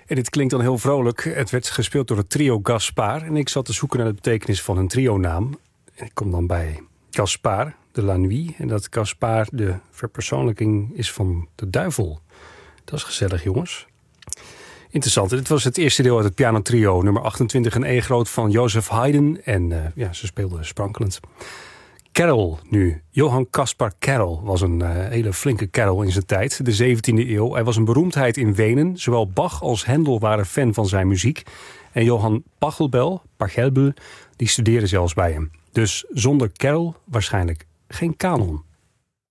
En dit klinkt dan heel vrolijk. Het werd gespeeld door het trio Gaspar. En ik zat te zoeken naar de betekenis van een trio-naam. En ik kom dan bij Gaspard de la Nuit. En dat Gaspard de verpersoonlijking is van de duivel. Dat is gezellig, jongens. Interessant. Dit was het eerste deel uit het pianotrio. Nummer 28 in E groot van Joseph Haydn. En ze speelden sprankelend. Carroll nu. Johann Caspar Carroll was een hele flinke Carroll in zijn tijd. De 17e eeuw. Hij was een beroemdheid in Wenen. Zowel Bach als Händel waren fan van zijn muziek. En Johann Pachelbel, die studeerde zelfs bij hem. Dus zonder Carroll waarschijnlijk geen kanon.